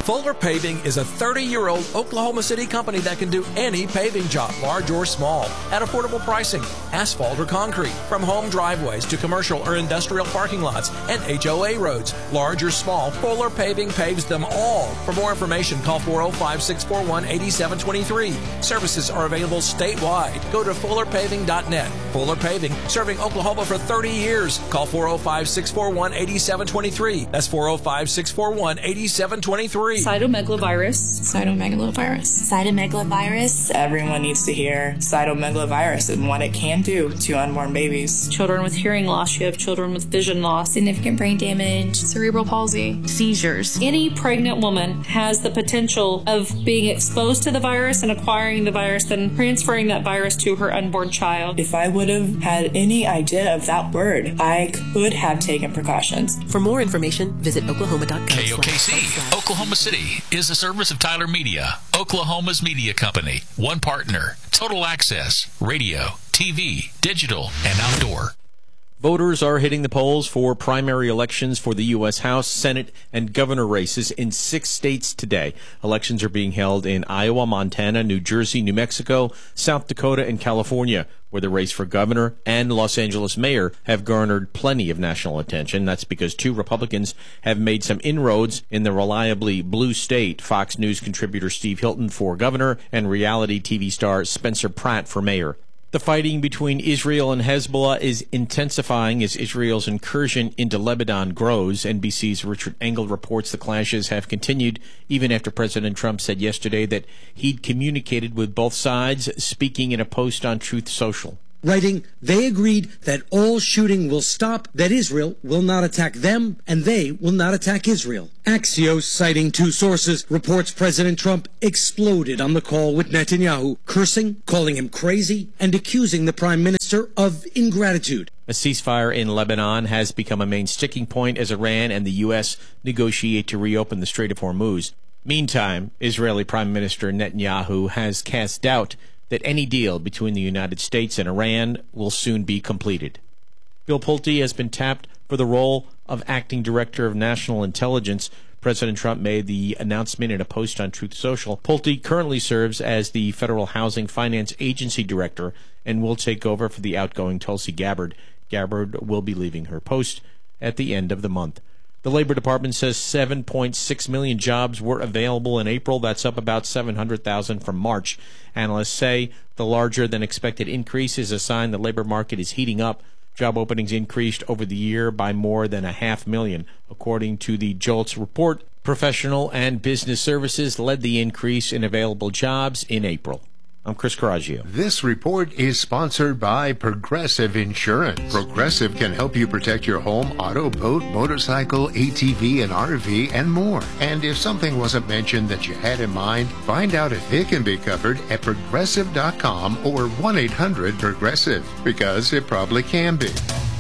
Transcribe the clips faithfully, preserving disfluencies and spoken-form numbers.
Fuller Paving is a thirty-year-old Oklahoma City company that can do any paving job, large or small, at affordable pricing. Asphalt or concrete, from home driveways to commercial or industrial parking lots and H O A roads. Large or small, Fuller Paving paves them all. For more information, call four oh five, six four one, eight seven two three. Services are available statewide. Go to fuller paving dot net. Fuller Paving, serving Oklahoma for thirty years. Call four oh five, six four one, eight seven two three. That's four oh five, six four one, eight seven two three. Cytomegalovirus. Cytomegalovirus. Cytomegalovirus. Everyone needs to hear cytomegalovirus and what it can do to unborn babies. Children with hearing loss. You have children with vision loss. Significant brain damage. Cerebral palsy. Seizures. Any pregnant woman has the potential of being exposed to the virus and acquiring the virus, then transferring that virus to her unborn child. If I would have had any idea of that word, I could have taken precautions. For more information, visit oklahoma dot gov. K O K C, Oklahoma City, is a service of Tyler Media, Oklahoma's media company. One partner, total access, radio, T V, digital, and outdoor. Voters are hitting the polls for primary elections for the U S House, Senate, and governor races in six states today. Elections are being held in Iowa, Montana, New Jersey, New Mexico, South Dakota, and California, where the race for governor and Los Angeles mayor have garnered plenty of national attention. That's because two Republicans have made some inroads in the reliably blue state. Fox News contributor Steve Hilton for governor and reality T V star Spencer Pratt for mayor. The fighting between Israel and Hezbollah is intensifying as Israel's incursion into Lebanon grows. N B C's Richard Engel reports the clashes have continued even after President Trump said yesterday that he'd communicated with both sides, speaking in a post on Truth Social. Writing, they agreed that all shooting will stop, that Israel will not attack them, and they will not attack Israel. Axios, citing two sources, reports President Trump exploded on the call with Netanyahu, cursing, calling him crazy, and accusing the prime minister of ingratitude. A ceasefire in Lebanon has become a main sticking point as Iran and the U S negotiate to reopen the Strait of Hormuz. Meantime, Israeli Prime Minister Netanyahu has cast doubt that any deal between the United States and Iran will soon be completed. Bill Pulte has been tapped for the role of acting director of national intelligence. President Trump made the announcement in a post on Truth Social. Pulte currently serves as the Federal Housing Finance Agency director and will take over for the outgoing Tulsi Gabbard. Gabbard will be leaving her post at the end of the month. The Labor Department says seven point six million jobs were available in April. That's up about seven hundred thousand from March. Analysts say the larger-than-expected increase is a sign the labor market is heating up. Job openings increased over the year by more than a half million. According to the JOLTS report, professional and business services led the increase in available jobs in April. I'm Chris Coraggio. This report is sponsored by Progressive Insurance. Progressive can help you protect your home, auto, boat, motorcycle, A T V, and R V, and more. And if something wasn't mentioned that you had in mind, find out if it can be covered at progressive dot com or one eight hundred progressive, because it probably can be.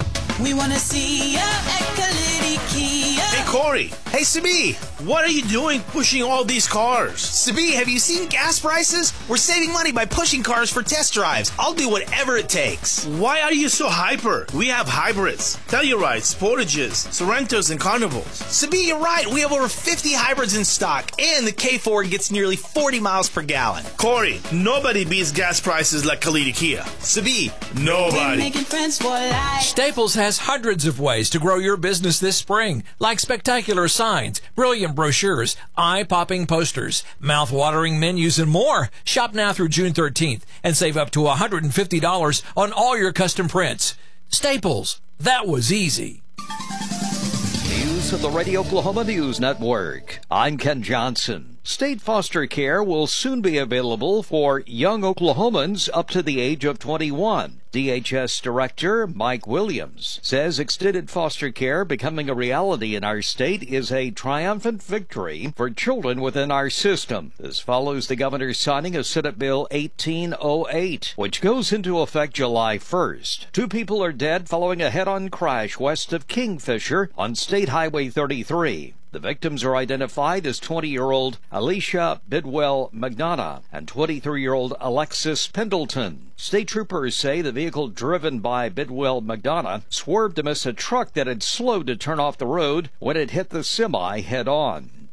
We want to see ya at Kalidi Kia. Hey, Corey. Hey, Sabi. What are you doing pushing all these cars? Sabi, have you seen gas prices? We're saving money by pushing cars for test drives. I'll do whatever it takes. Why are you so hyper? We have hybrids, Tellurides, Sportages, Sorrentos, and Carnivals. Sabi, you're right. We have over fifty hybrids in stock, and the K four gets nearly forty miles per gallon. Corey, nobody beats gas prices like Kalidi Kia. Sabi, nobody. Making friends for life. Staples has hundreds of ways to grow your business this spring, like spectacular signs, brilliant brochures, eye-popping posters, mouth-watering menus, and more. Shop now through June thirteenth and save up to one hundred fifty dollars on all your custom prints. Staples, that was easy. News of the Radio Oklahoma News Network. I'm Ken Johnson. State foster care will soon be available for young Oklahomans up to the age of twenty-one. D H S Director Mike Williams says extended foster care becoming a reality in our state is a triumphant victory for children within our system. This follows the governor signing of Senate Bill eighteen oh eight, which goes into effect July first. Two people are dead following a head-on crash west of Kingfisher on State Highway thirty-three. The victims are identified as twenty-year-old Alicia Bidwell McDonough and twenty-three-year-old Alexis Pendleton. State troopers say the vehicle driven by Bidwell McDonough swerved to miss a truck that had slowed to turn off the road when it hit the semi head-on.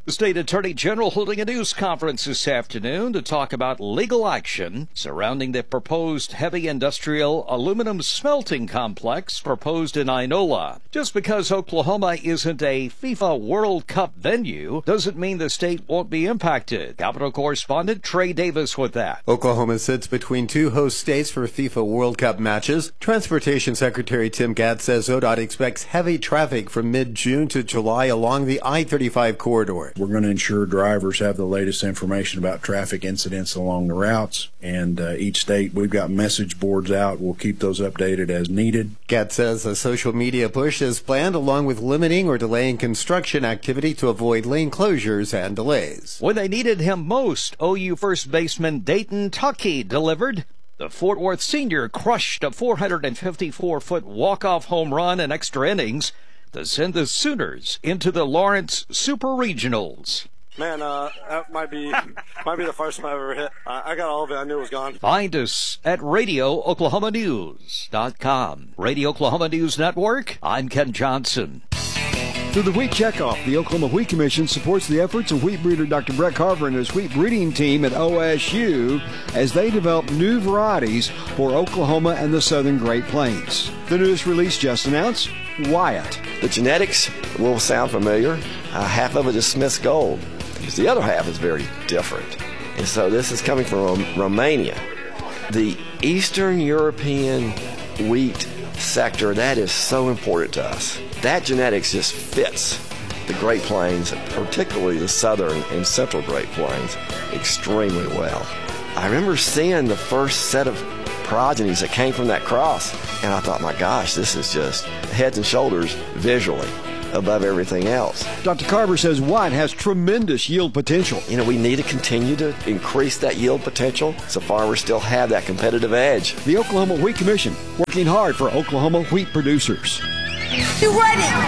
The state attorney general holding a news conference this afternoon to talk about legal action surrounding the proposed heavy industrial aluminum smelting complex proposed in Inola. Just because Oklahoma isn't a FIFA World Cup venue doesn't mean the state won't be impacted. Capitol correspondent Trey Davis with that. Oklahoma sits between two host states for FIFA World Cup matches. Transportation Secretary Tim Gadd says O D O T expects heavy traffic from mid-June to July along the I thirty-five corridor. We're going to ensure drivers have the latest information about traffic incidents along the routes, and uh, each state, we've got message boards out. We'll keep those updated as needed. Gadd says a social media push is planned along with limiting or delaying construction activity to avoid lane closures and delays. When they needed him most, O U first baseman Dayton Tuckey delivered. The Fort Worth senior crushed a four hundred fifty-four foot walk-off home run in extra innings to send the Sooners into the Lawrence Super Regionals. Man, uh, that might be might be the first one I've ever hit. I, I got all of it. I knew it was gone. Find us at radio oklahoma news dot com. Radio Oklahoma News Network, I'm Ken Johnson. Through the Wheat Checkoff, the Oklahoma Wheat Commission supports the efforts of wheat breeder Doctor Brett Carver and his wheat breeding team at O S U as they develop new varieties for Oklahoma and the southern Great Plains. The newest release just announced, Wyatt. The genetics will sound familiar. Uh, half of it is Smith's Gold. The other half is very different. And so this is coming from Romania. The Eastern European wheat sector, that is so important to us. That genetics just fits the Great Plains, particularly the southern and central Great Plains, extremely well. I remember seeing the first set of progenies that came from that cross, and I thought, my gosh, this is just heads and shoulders visually above everything else. Doctor Carver says Wyatt has tremendous yield potential. You know, we need to continue to increase that yield potential so farmers still have that competitive edge. The Oklahoma Wheat Commission, working hard for Oklahoma wheat producers. You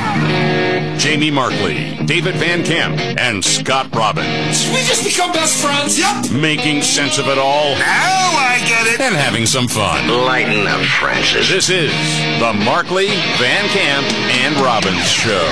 ready? Jamie Markley, David Van Camp, and Scott Robbins. We just become best friends. Yep. Making sense of it all. Now I get it. And having some fun. Lighten up, Francis. This is the Markley, Van Camp, and Robbins Show.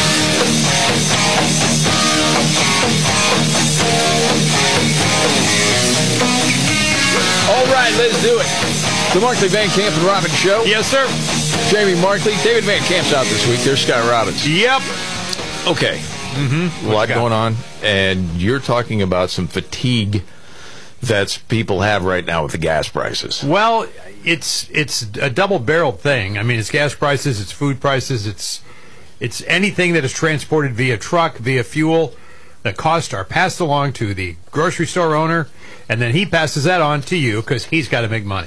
All right, let's do it. The Markley, Van Camp, and Robbins Show. Yes, sir. Jamie Markley, David Van Camp's out this week. There's Scott Robbins. Yep. Okay. Mm-hmm. A lot going on, and you're talking about some fatigue that people have right now with the gas prices. Well, it's it's a double-barreled thing. I mean, it's gas prices, it's food prices, it's it's anything that is transported via truck, via fuel. The costs are passed along to the grocery store owner, and then he passes that on to you because he's got to make money.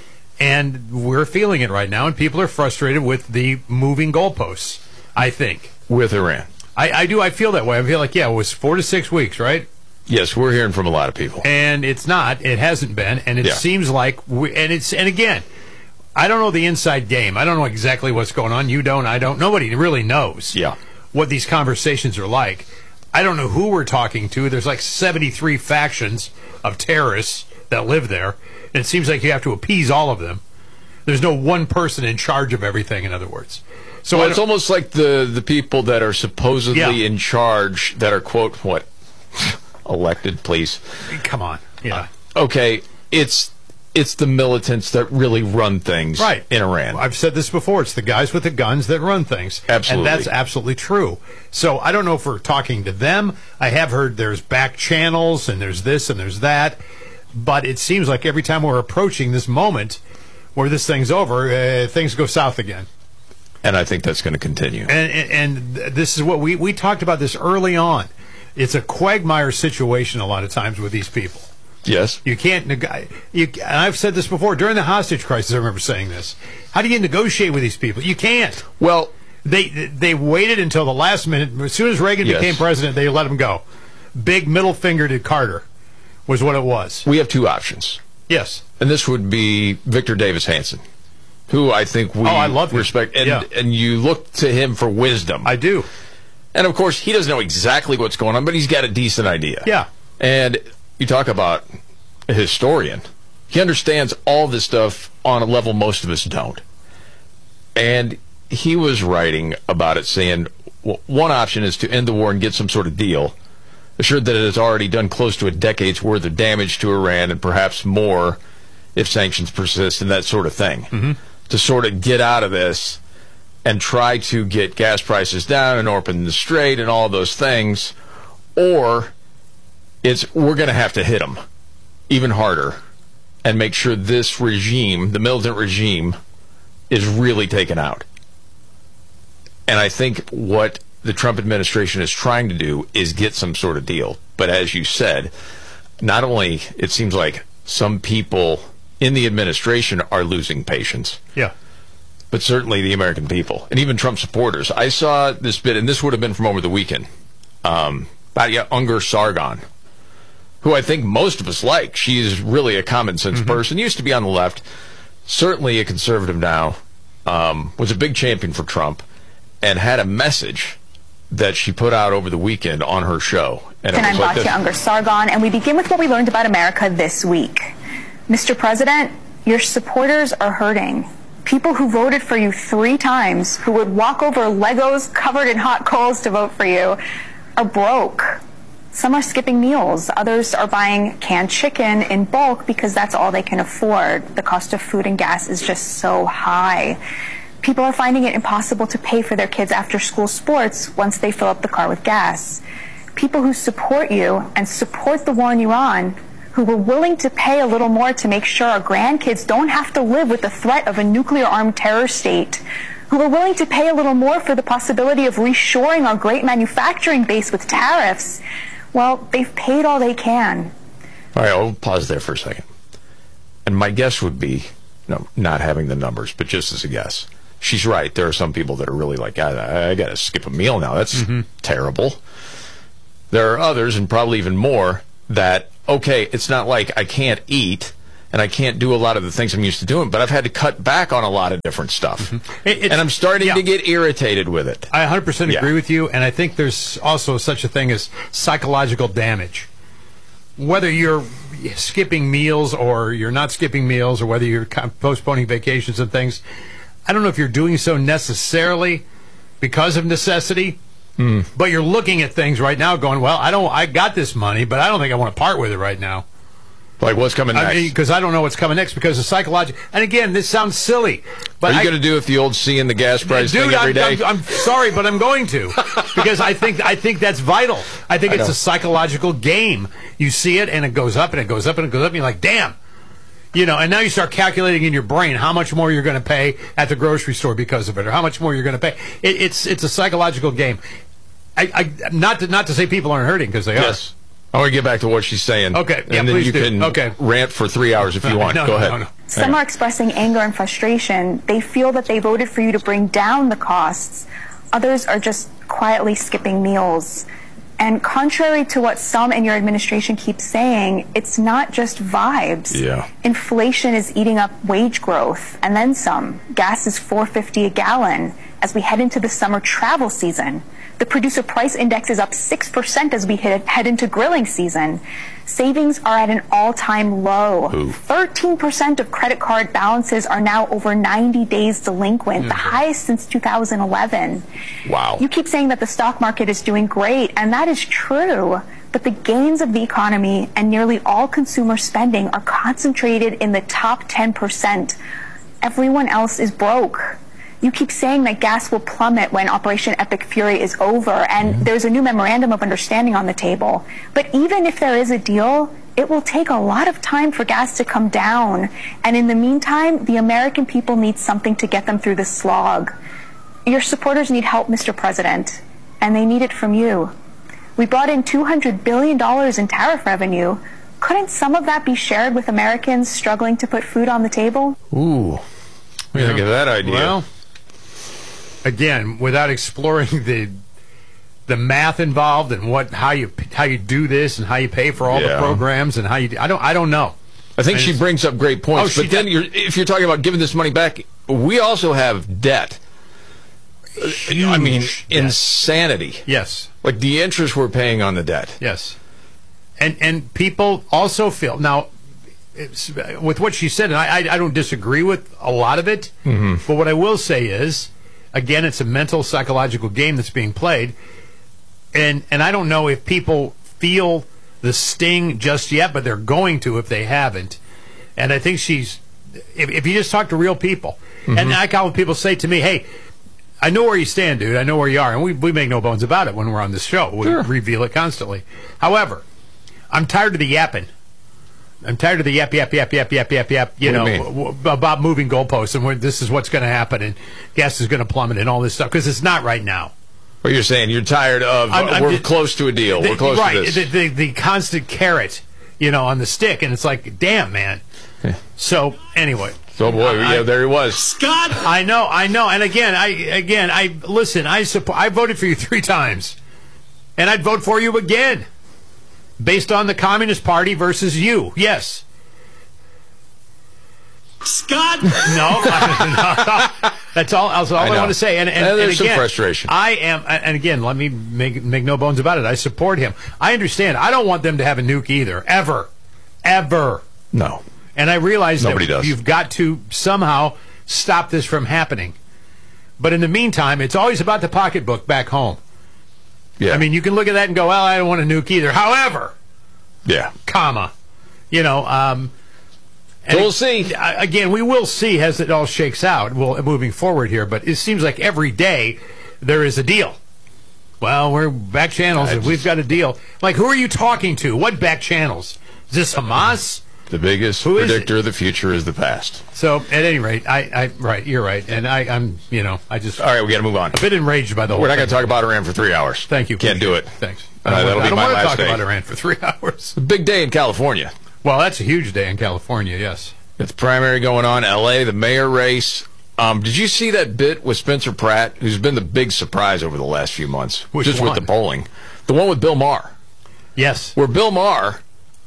And we're feeling it right now, and people are frustrated with the moving goalposts, I think. With Iran. I, I do. I feel that way. I feel like, yeah, it was four to six weeks, right? Yes, we're hearing from a lot of people. And it's not. It hasn't been. And it yeah. seems like, we, and it's, and again, I don't know the inside game. I don't know exactly what's going on. You don't. I don't. Nobody really knows yeah. what these conversations are like. I don't know who we're talking to. There's like seventy-three factions of terrorists that live there. And it seems like you have to appease all of them. There's no one person in charge of everything, in other words. So well, it's almost like the, the people that are supposedly yeah. in charge that are, quote, what, elected, please. Come on. Yeah. Uh, okay, it's it's the militants that really run things right. in Iran. I've said this before. It's the guys with the guns that run things. Absolutely. And that's absolutely true. So I don't know if we're talking to them. I have heard there's back channels, and there's this, and there's that. But it seems like every time we're approaching this moment where this thing's over, uh, things go south again. And I think that's going to continue. And, and, and this is what we, we talked about this early on. It's a quagmire situation a lot of times with these people. Yes. You can't, neg- you, and I've said this before, during the hostage crisis, I remember saying this. How do you negotiate with these people? You can't. Well, they they waited until the last minute. As soon as Reagan yes. became president, they let him go. Big middle finger to Carter was what it was. We have two options. Yes. And this would be Victor Davis Hanson, who I think we oh, I love respect. And, yeah. and you look to him for wisdom. I do. And, of course, he doesn't know exactly what's going on, but he's got a decent idea. Yeah. And you talk about a historian. He understands all this stuff on a level most of us don't. And he was writing about it saying, well, one option is to end the war and get some sort of deal. assured that it has already done close to a decade's worth of damage to Iran and perhaps more if sanctions persist and that sort of thing. Mm-hmm. To sort of get out of this and try to get gas prices down and open the strait and all those things, or it's we're going to have to hit them even harder and make sure this regime, the militant regime, is really taken out. And I think what the Trump administration is trying to do is get some sort of deal. But as you said, not only it seems like some people in the administration are losing patience, yeah, but certainly the American people and even Trump supporters. I saw this bit, and this would have been from over the weekend, um, about yeah, Unger Sargon, who I think most of us like. She is really a common sense mm-hmm. person. Used to be on the left, certainly a conservative now, um, was a big champion for Trump, and had a message that she put out over the weekend on her show. And, and I'm like Batya Unger Sargon, and we begin with what we learned about America this week. Mister President, your supporters are hurting. People who voted for you three times, who would walk over Legos covered in hot coals to vote for you, are broke. Some are skipping meals. Others are buying canned chicken in bulk because that's all they can afford. The cost of food and gas is just so high. People are finding it impossible to pay for their kids' after-school sports once they fill up the car with gas. People who support you and support the war in Iran, who were willing to pay a little more to make sure our grandkids don't have to live with the threat of a nuclear-armed terror state, who were willing to pay a little more for the possibility of reshoring our great manufacturing base with tariffs, well, they've paid all they can. All right, I'll pause there for a second. And my guess would be, no, not having the numbers, but just as a guess, she's right. There are some people that are really like, I, I got to skip a meal now. That's mm-hmm. terrible. There are others, and probably even more, that, okay, it's not like I can't eat and I can't do a lot of the things I'm used to doing, but I've had to cut back on a lot of different stuff. Mm-hmm. it, and I'm starting yeah. to get irritated with it. I one hundred percent yeah. agree with you, and I think there's also such a thing as psychological damage. Whether you're skipping meals or you're not skipping meals, or whether you're postponing vacations and things, I don't know if you're doing so necessarily because of necessity, mm. but you're looking at things right now going, well, I don't, I got this money, but I don't think I want to part with it right now. Like what's coming next? Because I, mean, I don't know what's coming next because of psychological. And again, this sounds silly, but are you going to do if the old C in the gas price dude, thing every I'm, day? I'm, I'm sorry, but I'm going to because I think I think that's vital. I think I it's know. a psychological game. You see it, and it goes up, and it goes up, and it goes up, and you're like, damn. You know, and now you start calculating in your brain how much more you're going to pay at the grocery store because of it, or how much more you're going to pay. It, it's it's a psychological game. I, I not to not to say people aren't hurting because they yes. are. I want to get back to what she's saying. Okay, and yeah, then please you do. can okay. rant for three hours if you want. no, Go no, ahead. No, no. Some are expressing anger and frustration. They feel that they voted for you to bring down the costs. Others are just quietly skipping meals. And contrary to what some in your administration keep saying, it's not just vibes. Yeah. Inflation is eating up wage growth, and then some. Gas is four fifty a gallon as we head into the summer travel season. The producer price index is up six percent as we head, head into grilling season. Savings are at an all-time low. Ooh. thirteen percent of credit card balances are now over ninety days delinquent, mm-hmm. the highest since two thousand eleven. Wow. You keep saying that the stock market is doing great, and that is true. But the gains of the economy and nearly all consumer spending are concentrated in the top ten percent. Everyone else is broke. You keep saying that gas will plummet when Operation Epic Fury is over, and mm-hmm. there's a new memorandum of understanding on the table. But even if there is a deal, it will take a lot of time for gas to come down. And in the meantime, the American people need something to get them through the slog. Your supporters need help, Mister President, and they need it from you. We brought in two hundred billion dollars in tariff revenue. Couldn't some of that be shared with Americans struggling to put food on the table? Ooh. What do you think of that idea? Well, again, without exploring the the math involved and what how you how you do this and how you pay for all yeah. the programs and how you I don't I don't know. I think I mean, she brings up great points, oh, but then you're, if you're talking about giving this money back, we also have debt. Huge I mean, debt. insanity. Yes, like the interest we're paying on the debt. Yes, and and people also feel now. It's, with what she said, and I, I I don't disagree with a lot of it, mm-hmm. but what I will say is, again, it's a mental, psychological game that's being played, and and I don't know if people feel the sting just yet, but they're going to if they haven't. And I think she's, if, if you just talk to real people, mm-hmm. and I call people say to me, hey, I know where you stand, dude. I know where you are. And we, we make no bones about it when we're on this show. We sure. reveal it constantly. However, I'm tired of the yapping. I'm tired of the yap, yap, yap, yap, yap, yap, yap, you what know, you w- w- about moving goalposts and where this is what's going to happen and gas is going to plummet and all this stuff, because it's not right now. What you're saying, you're tired of, I'm, I'm we're just, close to a deal. The, we're close right, to this. The, the, the constant carrot, you know, on the stick, and it's like, damn, man. Yeah. So, anyway. So, boy, I, yeah, there he was. Scott! I know, I know. And again, I, again, I, listen, I support, I voted for you three times. And I'd vote for you again. Based on the Communist Party versus you. Yes. Scott! No, I, no, that's all. That's all I, I want to say. And, and, and there's and again, some frustration. I am, and again, let me make make no bones about it. I support him. I understand. I don't want them to have a nuke either, ever, ever. No. And I realize Nobody that does. You've got to somehow stop this from happening. But in the meantime, it's always about the pocketbook back home. Yeah. I mean, you can look at that and go, well, I don't want a nuke either. However, yeah, comma, you know. Um, So we'll see. Again, we will see as it all shakes out. Well, moving forward here, but it seems like every day there is a deal. Well, we're back channels. If we've got a deal, like who are you talking to? What back channels? Is this Hamas? The biggest Who is predictor of the future is the past. So, at any rate, I, I right, you're right, and I, I'm, you know, I just. All right, we got to move on. A bit enraged by the whole. We're not going thing. to talk about Iran for three hours. Thank you. Can't do it. Thanks. Uh, I don't, that'll I be don't my want to last talk day. about Iran for three hours. A big day in California. Well, that's a huge day in California. Yes. It's primary going on. L A, the mayor race. Um, did you see that bit with Spencer Pratt, who's been the big surprise over the last few months? Which just one? with the polling. The one with Bill Maher. Yes. Where Bill Maher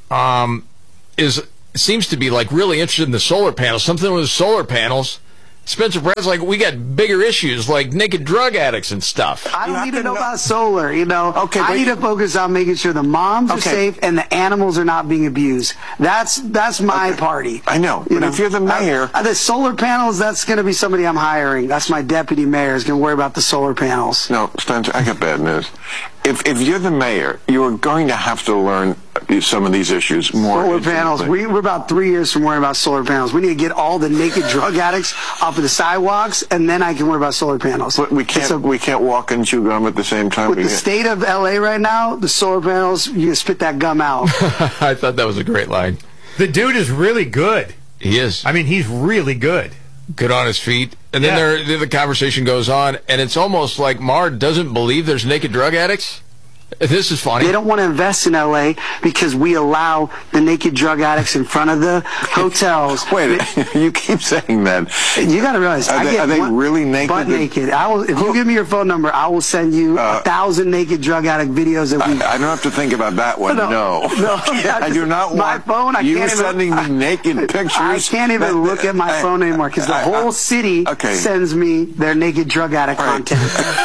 um, is seems to be like really interested in the solar panels. Something with the solar panels. Spencer Pratt's like, we got bigger issues like naked drug addicts and stuff. I don't need to know about solar, you know. Okay, I need to focus on making sure the moms are Okay. safe and the animals are not being abused. That's that's my party. I know, but if you're the mayor- Uh, the solar panels, that's going to be somebody I'm hiring. That's my deputy mayor is going to worry about the solar panels. No, Spencer, I got bad news. If if you're the mayor, you are going to have to learn some of these issues more. Solar panels. We, we're about three years from worrying about solar panels. We need to get all the naked drug addicts off of the sidewalks, and then I can worry about solar panels. But we can't So- we can't walk and chew gum at the same time. With We the can't- state of L A right now, the solar panels, you can spit that gum out. I thought that was a great line. The dude is really good. He is. I mean, he's really good. Good on his feet. And then Yeah. there, the conversation goes on, and it's almost like Maher doesn't believe there's naked drug addicts. This is funny. They don't want to invest in L A because we allow the naked drug addicts in front of the hotels. Wait, you keep saying that. You got to realize, Are I they- get are they one- really naked? Butt naked. I will. If you give me your phone number, I will send you Uh, a thousand naked drug addict videos that we. I, I don't have to think about that one. No, No, no, I do not want my phone. I you can't even, sending me naked pictures. I can't even That- look at my I- phone anymore because the I- I- whole city okay. sends me their naked drug addict content.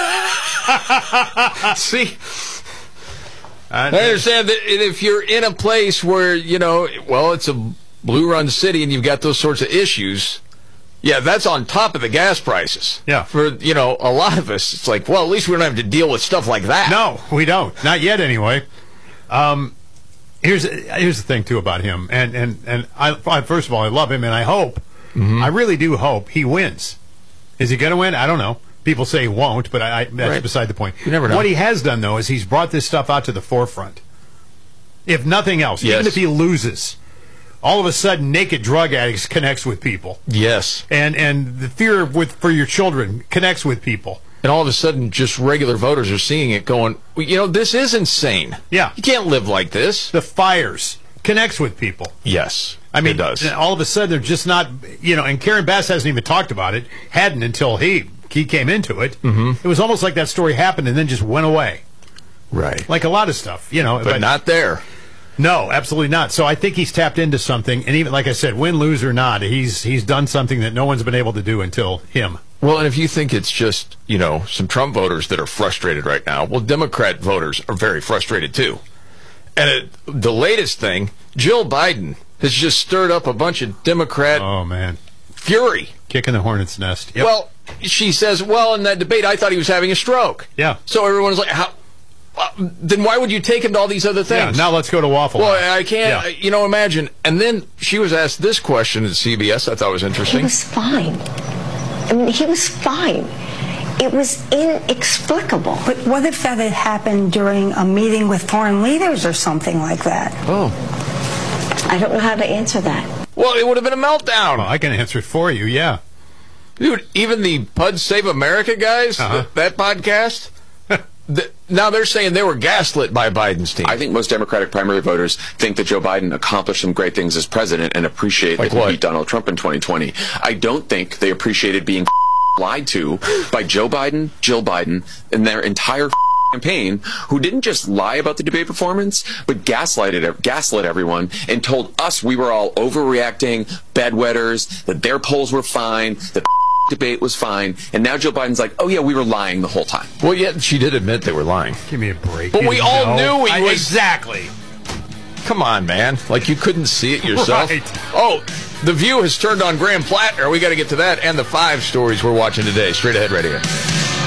See? I understand that if you're in a place where, you know, well, it's a blue run city and you've got those sorts of issues, yeah, that's on top of the gas prices. Yeah. For, you know, a lot of us, it's like, well, at least we don't have to deal with stuff like that. No, we don't. Not yet, anyway. Um, here's here's the thing too about him, and and and I, I first of all, I love him, and I hope, Mm-hmm. I really do hope he wins. Is he going to win? I don't know. People say he won't, but I, I, that's Right. beside the point. You never know. What he has done, though, is he's brought this stuff out to the forefront. If nothing else, Yes. even if he loses, all of a sudden, naked drug addicts connects with people, Yes. and and the fear with for your children connects with people. And all of a sudden, just regular voters are seeing it going, well, you know, this is insane. Yeah. You can't live like this. The fires connects with people. Yes. I mean, it does. all of a sudden they're just not, you know, and Karen Bass hasn't even talked about it, hadn't until he he came into it. Mm-hmm. It was almost like that story happened and then just went away. Right. Like a lot of stuff, you know. But not there. No, absolutely not. So I think he's tapped into something, and even, like I said, win, lose, or not, he's he's done something that no one's been able to do until him. Well, and if you think it's just, you know, some Trump voters that are frustrated right now, well, Democrat voters are very frustrated too. And it, the latest thing, Jill Biden has just stirred up a bunch of Democrat oh man fury. Kicking the hornet's nest. Yep. Well, she says, well, in that debate, I thought he was having a stroke. Yeah. So everyone's like, how Uh, then why would you take him to all these other things? Yeah, now let's go to Waffle House. Well, I can't, Yeah. you know, imagine. And then she was asked this question at C B S I thought was interesting. He was fine. I mean, he was fine. It was inexplicable. But what if that had happened during a meeting with foreign leaders or something like that? Oh. I don't know how to answer that. Well, it would have been a meltdown. Well, I can answer it for you, yeah. Dude, even the P U D Save America guys, Uh-huh. th- that podcast, th- now they're saying they were gaslit by Biden's team. I think most Democratic primary voters think that Joe Biden accomplished some great things as president and appreciate Like that he what? beat Donald Trump in twenty twenty. I don't think they appreciated being lied to by Joe Biden, Jill Biden, and their entire campaign, who didn't just lie about the debate performance, but gaslighted, gaslit everyone and told us we were all overreacting, bedwetters, that their polls were fine, that the debate was fine, and now Joe Biden's like, oh yeah, we were lying the whole time. Well, yeah, she did admit they were lying. Give me a break. But we all No. knew he I- was... Exactly. Come on, man. Like you couldn't see it yourself. Right. Oh, The View has turned on Graham Plattner. We got to get to that and the five stories we're watching today. Straight Ahead Radio.